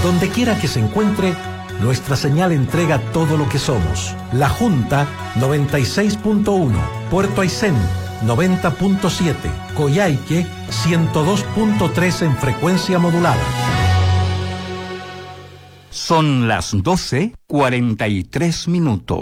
Donde quiera que se encuentre, nuestra señal entrega todo lo que somos. La Junta 96.1, Puerto Aysén 90.7, Coyhaique 102.3 en frecuencia modulada. Son las 12:43 minutos.